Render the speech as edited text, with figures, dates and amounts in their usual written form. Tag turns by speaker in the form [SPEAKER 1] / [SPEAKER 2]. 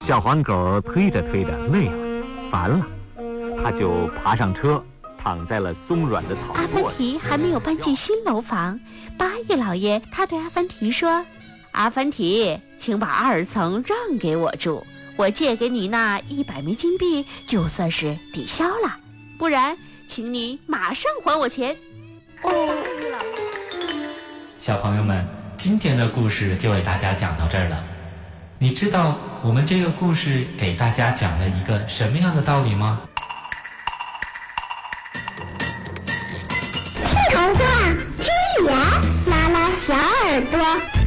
[SPEAKER 1] 小黄狗推着推着累了，烦了，他就爬上车，躺在了松软的草垛上。
[SPEAKER 2] 阿凡提还没有搬进新楼房，八爷老爷他对阿凡提说：“阿凡提，请把2层让给我住，我借给你那100枚金币就算是抵消了，不然请你马上还我钱。”
[SPEAKER 3] 小朋友们，今天的故事就为大家讲到这儿了。你知道我们这个故事给大家讲了一个什么样的道理吗？
[SPEAKER 4] 听童话，听语言，拉拉小耳朵。